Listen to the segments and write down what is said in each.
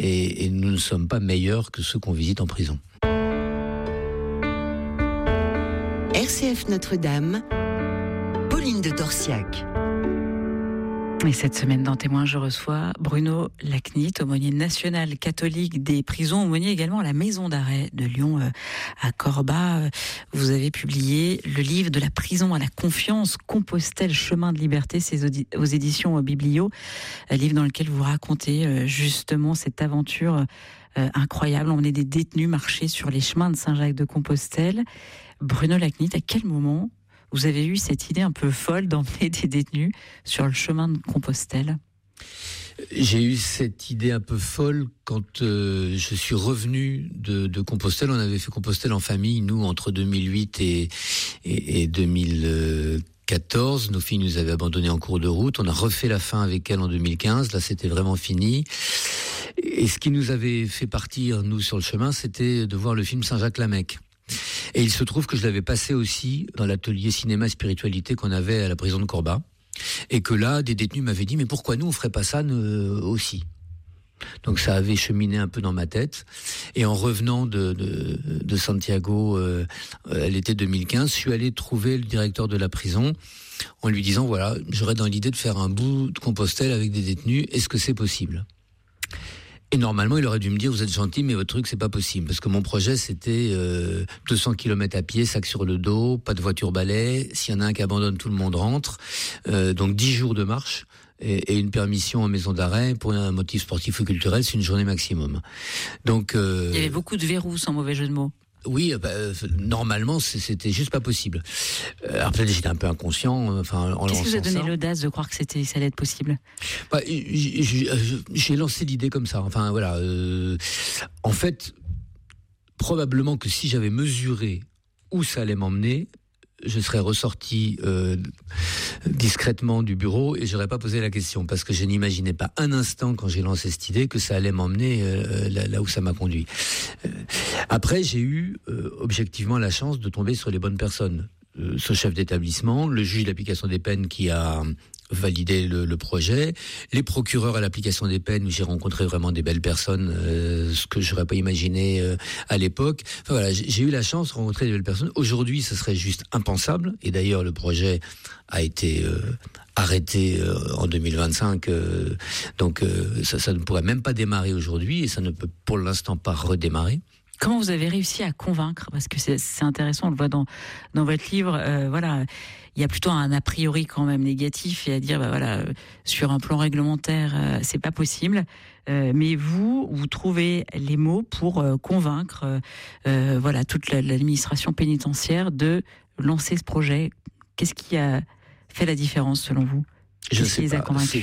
et nous ne sommes pas meilleurs que ceux qu'on visite en prison. RCF Notre-Dame, Pauline de Torsiac. Et cette semaine, dans Témoins, je reçois Bruno Lacnit, aumônier national catholique des prisons, aumônier également à la maison d'arrêt de Lyon, à Corba. Vous avez publié le livre De la prison à la confiance, Compostelle, chemin de liberté, c'est aux éditions Biblio, un livre dans lequel vous racontez justement cette aventure incroyable. On est des détenus marcher sur les chemins de Saint-Jacques-de-Compostelle. Bruno Lacnit, à quel moment vous avez eu cette idée un peu folle d'emmener des détenus sur le chemin de Compostelle? J'ai eu cette idée un peu folle quand je suis revenu de Compostelle. On avait fait Compostelle en famille, nous, entre 2008 et 2014. Nos filles nous avaient abandonnés en cours de route. On a refait la fin avec elles en 2015. Là, c'était vraiment fini. Et ce qui nous avait fait partir, nous, sur le chemin, c'était de voir le film Saint-Jacques-la-Mecque. Et il se trouve que je l'avais passé aussi dans l'atelier cinéma spiritualité qu'on avait à la prison de Corba. Et que là, des détenus m'avaient dit, mais pourquoi nous, on ferait pas ça aussi? Donc ça avait cheminé un peu dans ma tête. Et en revenant de Santiago à l'été 2015, je suis allé trouver le directeur de la prison en lui disant, voilà, j'aurais dans l'idée de faire un bout de Compostelle avec des détenus. Est-ce que c'est possible? Et normalement, il aurait dû me dire, vous êtes gentil, mais votre truc, c'est pas possible. Parce que mon projet, c'était 200 km à pied, sac sur le dos, pas de voiture balai. S'il y en a un qui abandonne, tout le monde rentre. Donc 10 jours de marche et une permission en maison d'arrêt pour un motif sportif ou culturel, c'est une journée maximum. Donc il y avait beaucoup de verrous, sans mauvais jeu de mots. Oui, normalement, c'était juste pas possible. Alors peut-être j'étais un peu inconscient. Enfin, qu'est-ce qui vous a donné l'audace de croire que ça allait être possible? J'ai lancé l'idée comme ça. Enfin voilà. En fait, probablement que si j'avais mesuré où ça allait m'emmener, je serais ressorti discrètement du bureau et j'aurais pas posé la question parce que je n'imaginais pas un instant quand j'ai lancé cette idée que ça allait m'emmener là où ça m'a conduit. Après, j'ai eu objectivement la chance de tomber sur les bonnes personnes. Ce chef d'établissement, le juge d'application des peines qui a validé le projet, les procureurs à l'application des peines où j'ai rencontré vraiment des belles personnes, ce que j'aurais pas imaginé à l'époque. Enfin voilà, j'ai eu la chance de rencontrer des belles personnes. Aujourd'hui, ce serait juste impensable. Et d'ailleurs, le projet a été arrêté en 2025, donc ça ne pourrait même pas démarrer aujourd'hui et ça ne peut pour l'instant pas redémarrer. Comment vous avez réussi à convaincre? Parce que c'est intéressant, on le voit dans votre livre. Voilà, il y a plutôt un a priori quand même négatif et à dire, voilà, sur un plan réglementaire, c'est pas possible. Mais vous trouvez les mots pour convaincre, voilà, toute l'administration pénitentiaire de lancer ce projet. Qu'est-ce qui a fait la différence selon vous? Je sais pas.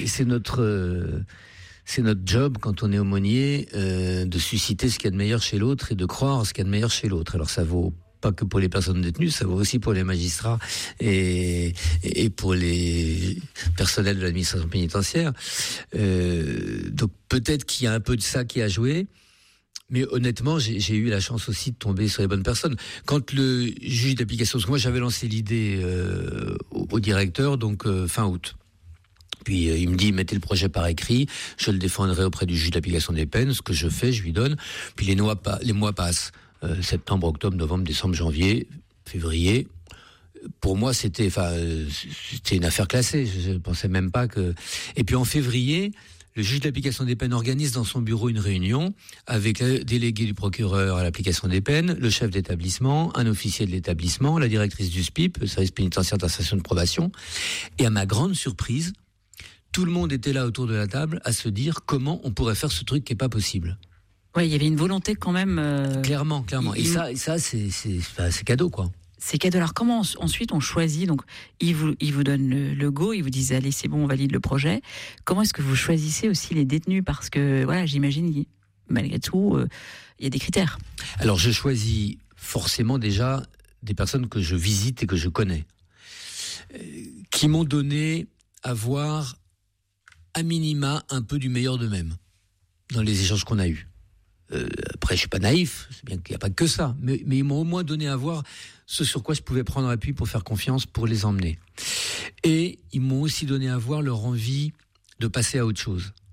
C'est notre job, quand on est aumônier, de susciter ce qu'il y a de meilleur chez l'autre et de croire ce qu'il y a de meilleur chez l'autre. Alors ça vaut pas que pour les personnes détenues, ça vaut aussi pour les magistrats et pour les personnels de l'administration pénitentiaire. Donc peut-être qu'il y a un peu de ça qui a joué, mais honnêtement, j'ai eu la chance aussi de tomber sur les bonnes personnes. Quand le juge d'application, parce que moi j'avais lancé l'idée au directeur, donc fin août. Puis il me dit, mettez le projet par écrit, je le défendrai auprès du juge d'application des peines, ce que je fais, je lui donne. Puis les mois passent, septembre, octobre, novembre, décembre, janvier, février. Pour moi, c'était une affaire classée, je ne pensais même pas que... Et puis en février, le juge d'application des peines organise dans son bureau une réunion avec le délégué du procureur à l'application des peines, le chef d'établissement, un officier de l'établissement, la directrice du SPIP, le service pénitentiaire d'insertion de probation. Et à ma grande surprise, tout le monde était là autour de la table à se dire comment on pourrait faire ce truc qui est pas possible. Ouais, il y avait une volonté quand même. Clairement. Et ça, c'est cadeau, quoi. C'est cadeau. Alors comment ensuite on choisit? Donc il vous donne le go, il vous dit allez c'est bon, on valide le projet. Comment est-ce que vous choisissez aussi les détenus? Parce que voilà, j'imagine malgré tout, il y a des critères. Alors je choisis forcément déjà des personnes que je visite et que je connais, qui m'ont donné à voir à minima un peu du meilleur d'eux-mêmes dans les échanges qu'on a eus. Après, je suis pas naïf, c'est bien qu'il n'y a pas que ça, mais ils m'ont au moins donné à voir ce sur quoi je pouvais prendre appui pour faire confiance, pour les emmener. Et ils m'ont aussi donné à voir leur envie de passer à autre chose.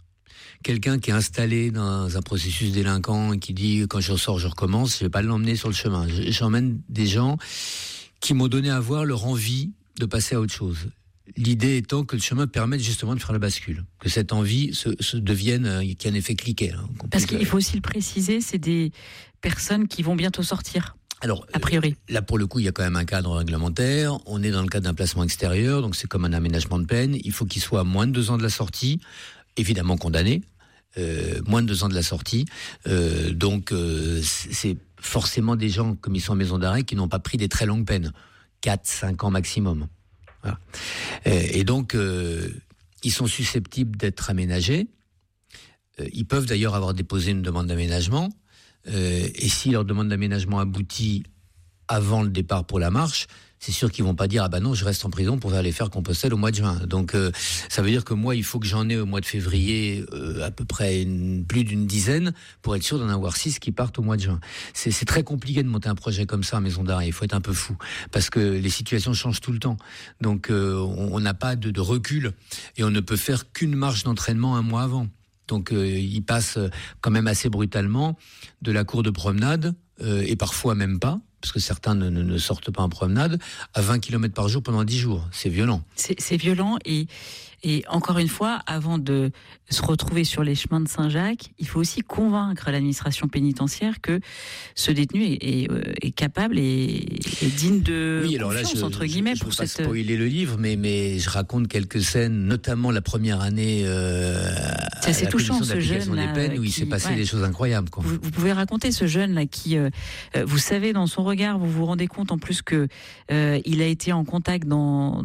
Quelqu'un qui est installé dans un processus délinquant et qui dit quand je sors je recommence, je vais pas l'emmener sur le chemin. J'emmène des gens qui m'ont donné à voir leur envie de passer à autre chose. L'idée étant que le chemin permette justement de faire la bascule, que cette envie se devienne, qu'il y ait un effet cliquet. Parce qu'il faut aussi le préciser, c'est des personnes qui vont bientôt sortir. Alors, a priori. Là, pour le coup, il y a quand même un cadre réglementaire. On est dans le cadre d'un placement extérieur, donc c'est comme un aménagement de peine. Il faut qu'il soit à moins de 2 ans de la sortie, évidemment condamné, moins de 2 ans de la sortie. Donc, c'est forcément des gens, comme ils sont en maison d'arrêt, qui n'ont pas pris des très longues peines. 4-5 ans maximum. Voilà. Et donc, ils sont susceptibles d'être aménagés. Ils peuvent d'ailleurs avoir déposé une demande d'aménagement. Et si leur demande d'aménagement aboutit avant le départ pour la marche, c'est sûr qu'ils vont pas dire ah ben non, je reste en prison pour aller faire Compostelle au mois de juin. Donc ça veut dire que moi il faut que j'en ai au mois de février à peu près plus d'une dizaine pour être sûr d'en avoir 6 qui partent au mois de juin. C'est très compliqué de monter un projet comme ça en maison d'arrêt. Il faut être un peu fou parce que les situations changent tout le temps. Donc on n'a pas de recul et on ne peut faire qu'une marche d'entraînement un mois avant. Donc ils passent quand même assez brutalement de la cour de promenade, et parfois même pas, parce que certains ne sortent pas en promenade, à 20 km par jour pendant 10 jours. C'est violent. C'est violent et encore une fois, avant de se retrouver sur les chemins de Saint-Jacques, il faut aussi convaincre l'administration pénitentiaire que ce détenu est capable et digne de confiance, entre guillemets. Je ne veux pas spoiler le livre, mais je raconte quelques scènes, notamment la première année c'est assez touchant, ce jeune des peines, où il s'est passé des choses incroyables. Quoi. Vous pouvez raconter ce jeune-là qui, vous savez, dans son regard, vous vous rendez compte en plus que il a été en contact dans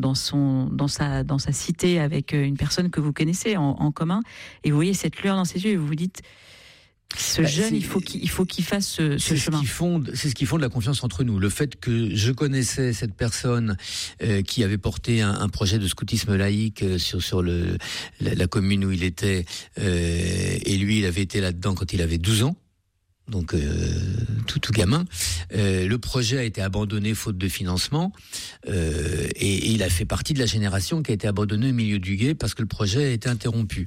sa cité avec une personne que vous connaissez en commun, et vous voyez cette lueur dans ses yeux et vous vous dites ce jeune, il faut qu'il fasse ce chemin. C'est ce qui fonde la confiance entre nous. Le fait que je connaissais cette personne qui avait porté un projet de scoutisme laïque sur la commune où il était, et lui il avait été là-dedans quand il avait 12 ans. Donc tout gamin. Le projet a été abandonné faute de financement, et il a fait partie de la génération qui a été abandonnée au milieu du gué parce que le projet a été interrompu.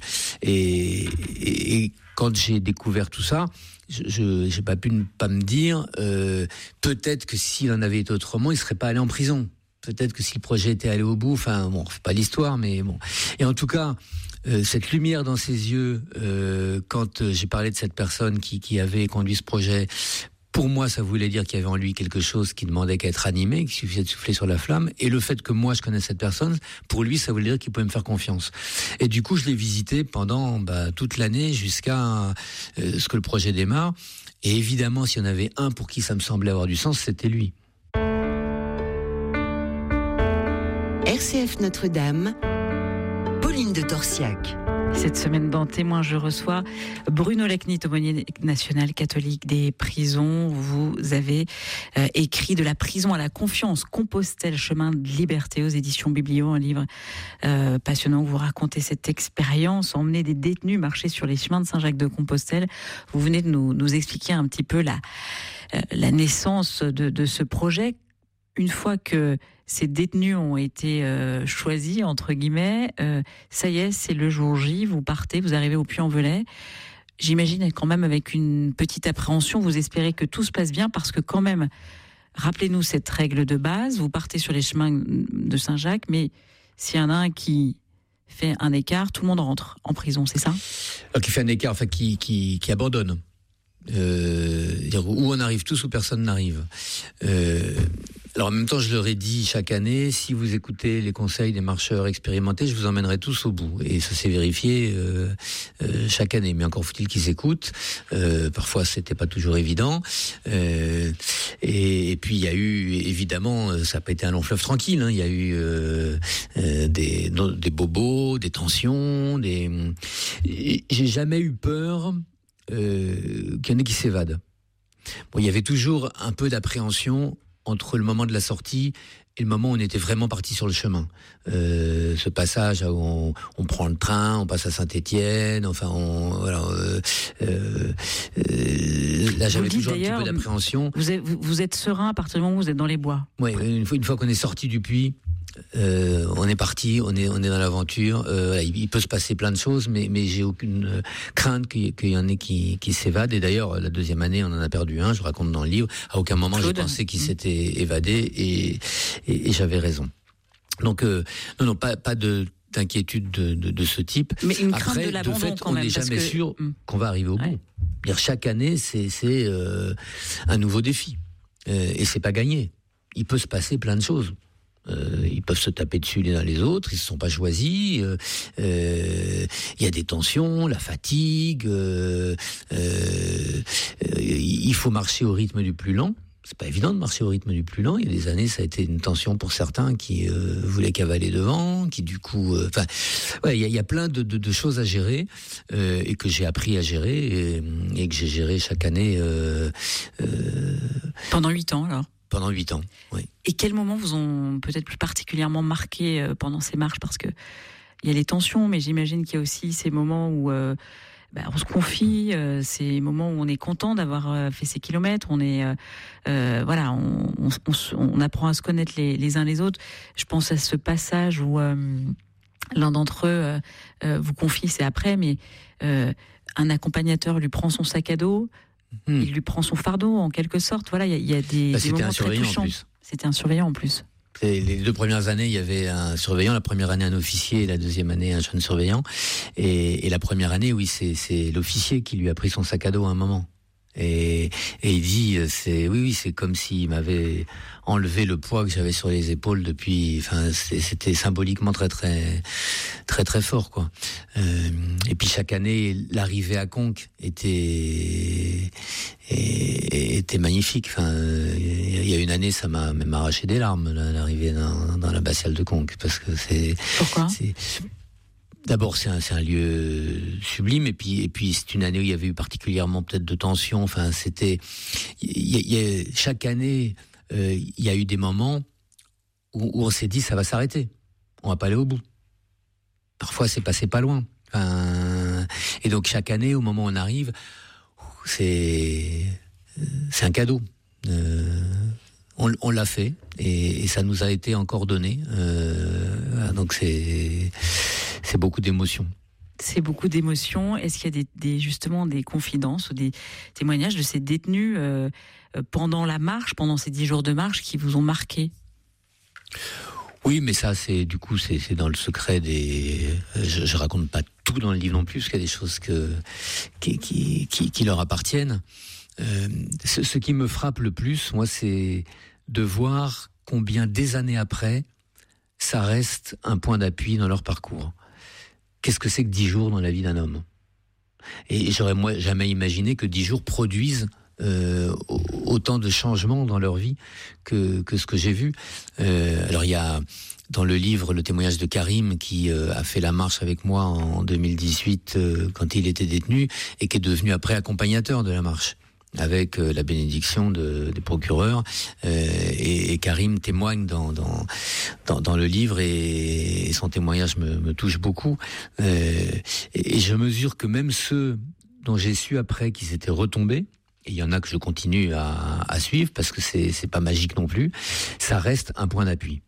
Et quand j'ai découvert tout ça, je n'ai pas pu ne pas me dire peut-être que s'il en avait été autrement, il serait pas allé en prison. Peut-être que si le projet était allé au bout, enfin bon, c'est pas l'histoire, mais bon. Et en tout cas, cette lumière dans ses yeux, quand j'ai parlé de cette personne qui avait conduit ce projet, pour moi, ça voulait dire qu'il y avait en lui quelque chose qui demandait qu'à être animé, qu'il suffisait de souffler sur la flamme. Et le fait que moi, je connaisse cette personne, pour lui, ça voulait dire qu'il pouvait me faire confiance. Et du coup, je l'ai visité pendant toute l'année jusqu'à ce que le projet démarre. Et évidemment, s'il y en avait un pour qui ça me semblait avoir du sens, c'était lui. RCF Notre-Dame, Pauline de Torsiac. Cette semaine dans Témoins, je reçois Bruno Lacnit, aumônier national catholique des prisons. Vous avez écrit De la prison à la confiance, Compostelle, chemin de liberté aux éditions Biblio, un livre passionnant où vous racontez cette expérience, emmener des détenus marcher sur les chemins de Saint-Jacques-de-Compostelle. Vous venez de nous expliquer un petit peu la naissance de ce projet. Une fois que ces détenus ont été choisis, entre guillemets, ça y est, c'est le jour J, vous partez, vous arrivez au Puy-en-Velay. J'imagine quand même avec une petite appréhension, vous espérez que tout se passe bien, parce que quand même, rappelez-nous cette règle de base, vous partez sur les chemins de Saint-Jacques, mais s'il y en a un qui fait un écart, tout le monde rentre en prison, c'est ça ? Qui fait un écart, enfin qui abandonne. Où on arrive tous, où personne n'arrive. Alors en même temps, je leur ai dit chaque année, si vous écoutez les conseils des marcheurs expérimentés, je vous emmènerai tous au bout. Et ça s'est vérifié chaque année. Mais encore faut-il qu'ils écoutent. Parfois, c'était pas toujours évident. Et puis il y a eu, évidemment, ça n'a pas été un long fleuve tranquille. Hein. Il y a eu des bobos, des tensions. J'ai jamais eu peur qu'il y en ait qui s'évadent. Bon, il y avait toujours un peu d'appréhension entre le moment de la sortie et le moment où on était vraiment parti sur le chemin. Ce passage où on prend le train, on passe à Saint-Étienne, enfin, là j'avais toujours un petit peu d'appréhension. Vous êtes serein à partir du moment où vous êtes dans les bois. Oui, une fois qu'on est sorti du puits, on est parti, on est dans l'aventure. Voilà, il peut se passer plein de choses, mais j'ai aucune crainte qu'il y en ait qui s'évadent. Et d'ailleurs, la deuxième année, on en a perdu un. Je raconte dans le livre. À aucun moment j'ai pensé qu'il s'était évadé, et j'avais raison. Donc non, pas d'inquiétude de ce type. Mais une crainte de l'abandon, fait, quand même. On n'est jamais sûr qu'on va arriver au bout. Chaque année, c'est un nouveau défi. Et c'est pas gagné. Il peut se passer plein de choses. Ils peuvent se taper dessus les uns les autres, ils se sont pas choisis. Il y a des tensions, la fatigue. Il faut marcher au rythme du plus lent. C'est pas évident de marcher au rythme du plus lent. Il y a des années, ça a été une tension pour certains qui voulaient cavaler devant, qui du coup, il y a plein de choses à gérer et que j'ai appris à gérer et que j'ai géré chaque année. Pendant 8 ans, alors. Pendant 8 ans, oui. Et quels moments vous ont peut-être plus particulièrement marqué pendant ces marches? Parce que il y a les tensions, mais j'imagine qu'il y a aussi ces moments où on se confie, ces moments où on est content d'avoir fait ces kilomètres, on est, on apprend à se connaître les uns les autres. Je pense à ce passage où l'un d'entre eux vous confie, c'est après, mais un accompagnateur lui prend son sac à dos. Il lui prend son fardeau, en quelque sorte. Voilà, il y a des moments très touchants. C'était un surveillant en plus. Les 2 premières années, il y avait un surveillant. La première année, un officier. Et la deuxième année, un jeune surveillant. Et la première année, oui, c'est l'officier qui lui a pris son sac à dos à un moment. Et il dit, c'est comme s'il m'avait enlevé le poids que j'avais sur les épaules depuis. Enfin, c'était symboliquement très très très très fort, quoi. Et puis chaque année, l'arrivée à Conques était magnifique. Enfin, il y a une année, ça m'a même arraché des larmes, l'arrivée dans l'abbatiale de Conques, parce que c'est. Pourquoi ? D'abord, c'est un lieu sublime, et puis c'est une année où il y avait eu particulièrement peut-être de tension. Enfin, chaque année, il y a eu des moments où on s'est dit ça va s'arrêter, on va pas aller au bout. Parfois, c'est passé pas loin. Enfin, et donc chaque année, au moment où on arrive, c'est un cadeau. On l'a fait, et ça nous a été encore donné. Donc c'est beaucoup d'émotions. C'est beaucoup d'émotions. Est-ce qu'il y a justement des confidences ou des témoignages de ces détenus pendant la marche, pendant ces 10 jours de marche, qui vous ont marqué ? Oui, mais ça, c'est dans le secret des. Je raconte pas tout dans le livre non plus, parce qu'il y a des choses qui leur appartiennent. Ce qui me frappe le plus, moi, c'est de voir combien des années après, ça reste un point d'appui dans leur parcours. Qu'est-ce que c'est que 10 jours dans la vie d'un homme ? Et j'aurais jamais imaginé que 10 jours produisent autant de changements dans leur vie que ce que j'ai vu. Alors il y a dans le livre le témoignage de Karim qui a fait la marche avec moi en 2018 quand il était détenu et qui est devenu après accompagnateur de la marche, avec la bénédiction des procureurs, et Karim témoigne dans le livre, et son témoignage me touche beaucoup, et je mesure que même ceux dont j'ai su après qu'ils étaient retombés, et il y en a que je continue à suivre parce que c'est pas magique non plus, ça reste un point d'appui.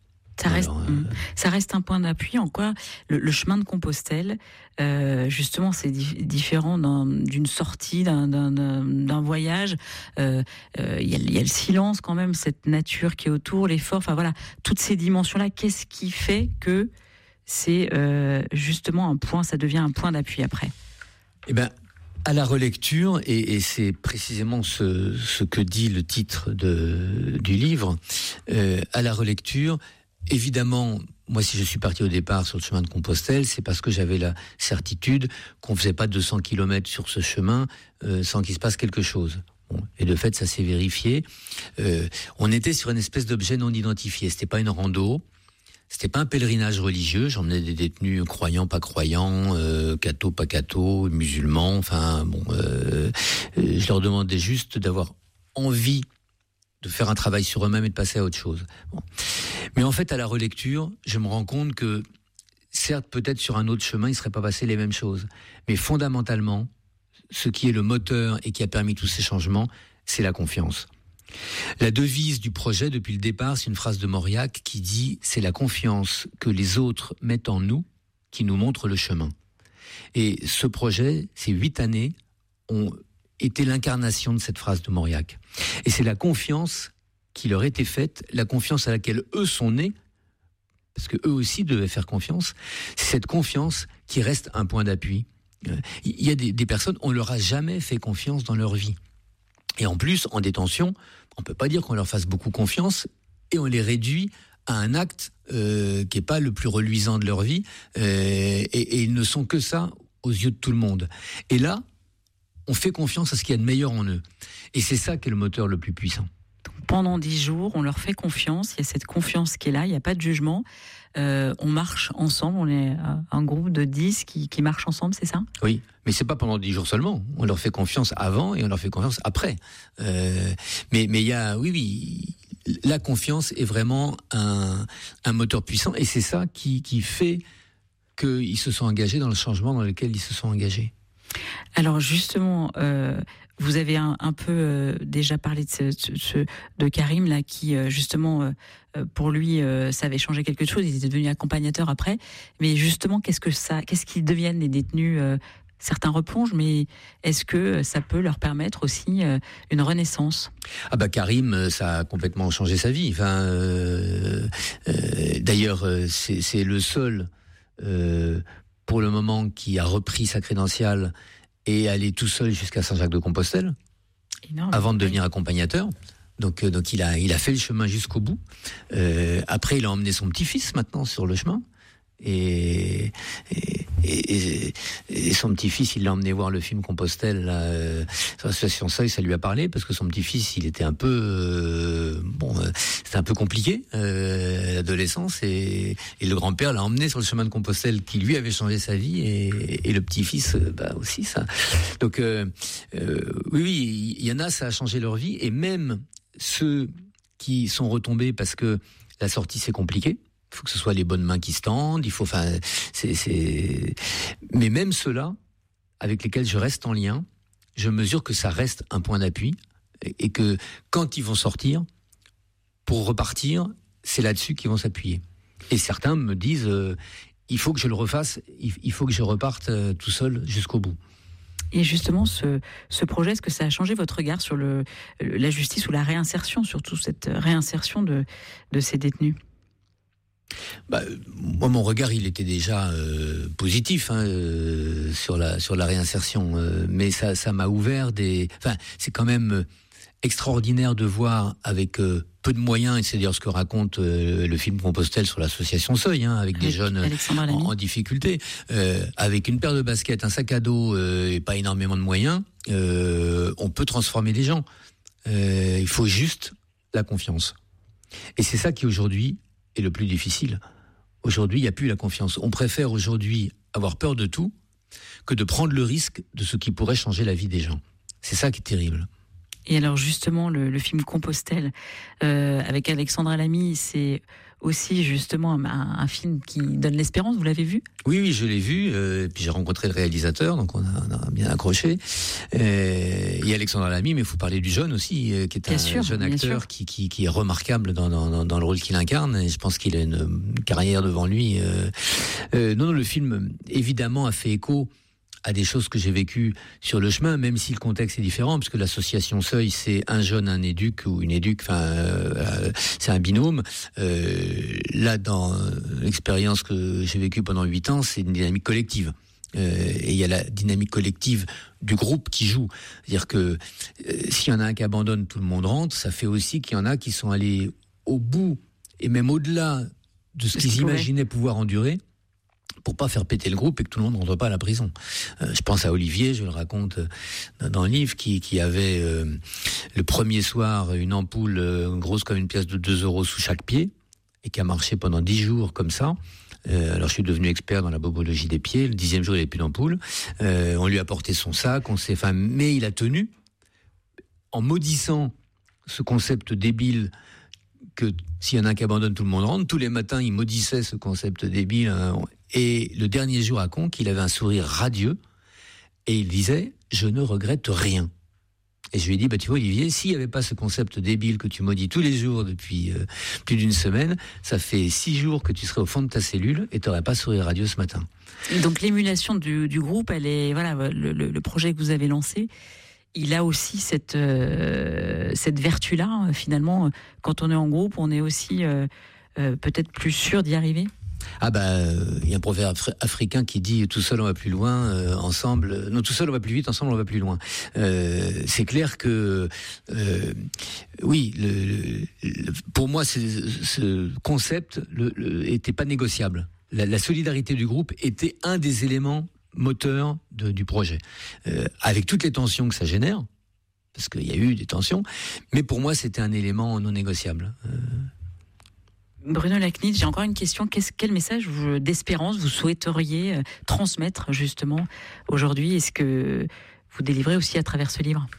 Ça reste un point d'appui. En quoi le chemin de Compostelle, justement, c'est différent d'une sortie, d'un voyage. Il y a le silence quand même, cette nature qui est autour, l'effort. Enfin voilà, toutes ces dimensions-là. Qu'est-ce qui fait que c'est justement un point, ça devient un point d'appui après ? Eh ben, à la relecture, et c'est précisément ce que dit le titre du livre. À la relecture. Évidemment, moi, si je suis parti au départ sur le chemin de Compostelle, c'est parce que j'avais la certitude qu'on faisait pas 200 km sur ce chemin sans qu'il se passe quelque chose. Bon, et de fait, ça s'est vérifié. On était sur une espèce d'objet non identifié. C'était pas une rando, c'était pas un pèlerinage religieux. J'emmenais des détenus croyants, pas croyants, cathos, pas cathos, musulmans. Enfin, bon, je leur demandais juste d'avoir envie de faire un travail sur eux-mêmes et de passer à autre chose. Bon. Mais en fait, à la relecture, je me rends compte que, certes, peut-être sur un autre chemin, il ne serait pas passé les mêmes choses. Mais fondamentalement, ce qui est le moteur et qui a permis tous ces changements, c'est la confiance. La devise du projet, depuis le départ, c'est une phrase de Mauriac qui dit « C'est la confiance que les autres mettent en nous qui nous montre le chemin ». Et ce projet, ces 8 années, ont été l'incarnation de cette phrase de Mauriac. Et c'est la confiance qui leur était faite, la confiance à laquelle eux sont nés, parce qu'eux aussi devaient faire confiance, c'est cette confiance qui reste un point d'appui. Il y a des personnes, on ne leur a jamais fait confiance dans leur vie. Et en plus, en détention, on ne peut pas dire qu'on leur fasse beaucoup confiance et on les réduit à un acte qui n'est pas le plus reluisant de leur vie et ils ne sont que ça aux yeux de tout le monde. Et là, on fait confiance à ce qu'il y a de meilleur en eux. Et c'est ça qui est le moteur le plus puissant. Donc, pendant 10 jours, on leur fait confiance, il y a cette confiance qui est là, il n'y a pas de jugement. On marche ensemble, on est un groupe de 10 qui marchent ensemble, c'est ça ? Oui, mais c'est pas pendant 10 jours seulement. On leur fait confiance avant et on leur fait confiance après. Mais il y a, oui, la confiance est vraiment un moteur puissant et c'est ça qui fait qu'ils se sont engagés dans le changement dans lequel ils se sont engagés. Alors justement, vous avez un peu déjà parlé de Karim là, qui justement pour lui ça avait changé quelque chose. Il était devenu accompagnateur après. Mais justement, qu'est-ce qu'ils deviennent les détenus certains replongent, mais est-ce que ça peut leur permettre aussi une renaissance ? Ah bah Karim, ça a complètement changé sa vie. Enfin, d'ailleurs, c'est le seul. Pour le moment, qui a repris sa crédentiale et allé tout seul jusqu'à Saint-Jacques-de-Compostelle, avant de devenir accompagnateur. Donc il a fait le chemin jusqu'au bout. Après, il a emmené son petit-fils maintenant sur le chemin. Et son petit-fils, il l'a emmené voir le film Compostelle là, sur l'association Seuil, ça lui a parlé parce que son petit-fils, il était un peu c'était un peu compliqué l'adolescence et le grand-père l'a emmené sur le chemin de Compostelle qui lui avait changé sa vie et le petit-fils aussi ça. Donc oui, il y en a, ça a changé leur vie et même ceux qui sont retombés parce que la sortie c'est compliqué. Il faut que ce soit les bonnes mains qui se tendent, mais même ceux-là, avec lesquels je reste en lien, je mesure que ça reste un point d'appui, et que quand ils vont sortir, pour repartir, c'est là-dessus qu'ils vont s'appuyer. Et certains me disent, il faut que je le refasse, il faut que je reparte tout seul jusqu'au bout. Et justement, ce projet, est-ce que ça a changé votre regard sur la justice ou la réinsertion, surtout cette réinsertion de ces détenus ? Moi, mon regard, il était déjà positif sur la réinsertion, mais ça m'a ouvert c'est quand même extraordinaire de voir avec peu de moyens, et c'est d'ailleurs ce que raconte le film Compostelle sur l'association Seuil, avec des jeunes en difficulté, avec une paire de baskets, un sac à dos et pas énormément de moyens, on peut transformer les gens. Il faut juste la confiance. Et c'est ça qui aujourd'hui est le plus difficile. Aujourd'hui, il n'y a plus la confiance. On préfère aujourd'hui avoir peur de tout que de prendre le risque de ce qui pourrait changer la vie des gens. C'est ça qui est terrible. Et alors justement, le film Compostelle, avec Alexandra Lamy, c'est aussi justement un film qui donne l'espérance. Vous l'avez vu ? Oui, je l'ai vu. Puis j'ai rencontré le réalisateur, donc on a bien accroché. Et Alexandra Lamy, mais il faut parler du jeune aussi, qui est un jeune acteur qui est remarquable dans le rôle qu'il incarne. Et je pense qu'il a une carrière devant lui. Non, le film évidemment a fait écho à des choses que j'ai vécues sur le chemin, même si le contexte est différent, parce que l'association Seuil, c'est un jeune, un éduc, ou une éduc, c'est un binôme. Là, dans l'expérience que j'ai vécue pendant 8 ans, c'est une dynamique collective. Et il y a la dynamique collective du groupe qui joue. C'est-à-dire que s'il y en a un qui abandonne, tout le monde rentre, ça fait aussi qu'il y en a qui sont allés au bout, et même au-delà de ce qu'ils imaginaient pouvoir endurer, pour pas faire péter le groupe et que tout le monde ne rentre pas à la prison. Je pense à Olivier, je le raconte dans le livre, qui avait le premier soir une ampoule grosse comme une pièce de 2 € sous chaque pied et qui a marché pendant 10 jours comme ça. Alors je suis devenu expert dans la bobologie des pieds. Le 10e jour, il n'avait plus d'ampoule. On lui a porté son sac, mais il a tenu en maudissant ce concept débile que s'il y en a un qui abandonne, tout le monde rentre. Tous les matins, il maudissait ce concept débile. Et le dernier jour à Conques, il avait un sourire radieux et il disait « Je ne regrette rien ». Et je lui ai dit, tu vois Olivier, s'il n'y avait pas ce concept débile que tu maudis tous les jours depuis plus d'une semaine, ça fait 6 jours que tu serais au fond de ta cellule et tu n'aurais pas Sourire Radio ce matin. Et donc l'émulation du groupe, elle est, voilà, le projet que vous avez lancé, il a aussi cette vertu-là, finalement, quand on est en groupe, on est aussi peut-être plus sûr d'y arriver. Il y a un proverbe africain qui dit tout seul on va plus loin, ensemble. Non, tout seul on va plus vite, ensemble on va plus loin. C'est clair que oui, pour moi ce concept était pas négociable. La solidarité du groupe était un des éléments moteurs du projet, avec toutes les tensions que ça génère, parce qu'il y a eu des tensions, mais pour moi c'était un élément non négociable. Bruno Lacnit, j'ai encore une question. Quel message d'espérance vous souhaiteriez transmettre justement aujourd'hui? Est-ce que vous délivrez aussi à travers ce livre?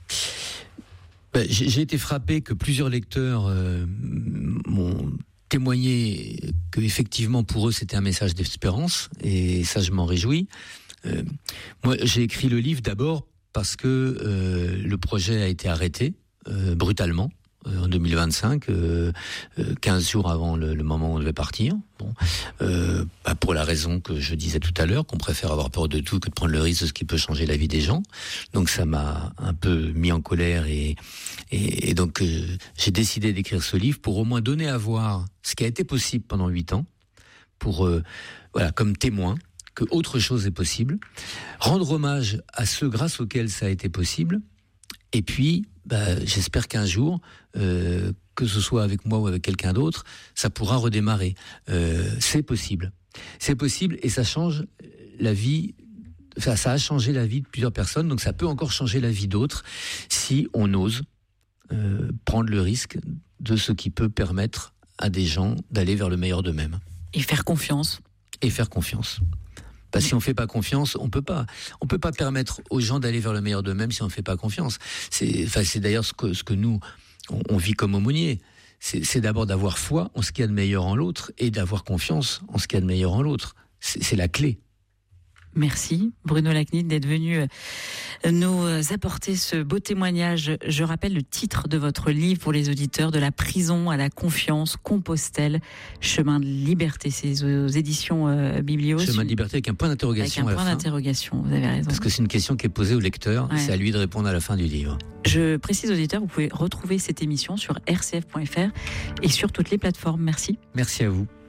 J'ai été frappé que plusieurs lecteurs m'ont témoigné que effectivement pour eux c'était un message d'espérance, et ça je m'en réjouis. Moi j'ai écrit le livre d'abord parce que le projet a été arrêté brutalement. En 2025, 15 jours avant le moment où on devait partir. Pour la raison que je disais tout à l'heure, qu'on préfère avoir peur de tout que de prendre le risque de ce qui peut changer la vie des gens. Donc ça m'a un peu mis en colère et donc j'ai décidé d'écrire ce livre pour au moins donner à voir ce qui a été possible pendant 8 ans, pour comme témoin que autre chose est possible, rendre hommage à ceux grâce auxquels ça a été possible, et puis j'espère qu'un jour, que ce soit avec moi ou avec quelqu'un d'autre, ça pourra redémarrer. C'est possible. C'est possible, et ça change la vie. Ça a changé la vie de plusieurs personnes, donc ça peut encore changer la vie d'autres si on ose prendre le risque de ce qui peut permettre à des gens d'aller vers le meilleur d'eux-mêmes. Et faire confiance. Parce que si on fait pas confiance, on peut pas permettre aux gens d'aller vers le meilleur d'eux-mêmes si on fait pas confiance. C'est d'ailleurs ce que nous on vit comme aumôniers. C'est d'abord d'avoir foi en ce qu'il y a de meilleur en l'autre et d'avoir confiance en ce qu'il y a de meilleur en l'autre. C'est la clé. Merci Bruno Lacnit d'être venu nous apporter ce beau témoignage. Je rappelle le titre de votre livre pour les auditeurs: De la prison à la confiance, Compostelle, chemin de liberté. C'est aux éditions Biblios. Chemin de liberté avec un point d'interrogation. Avec un point d'interrogation, vous avez raison. Parce que c'est une question qui est posée au lecteur, c'est à lui de répondre à la fin du livre. Je précise aux auditeurs, vous pouvez retrouver cette émission sur rcf.fr et sur toutes les plateformes. Merci. Merci à vous.